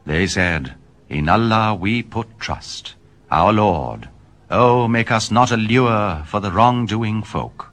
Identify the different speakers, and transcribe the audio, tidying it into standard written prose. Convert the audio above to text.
Speaker 1: They said, In Allah we put trust, our Lord. Oh, make us not a lure for the wrong-doing folk.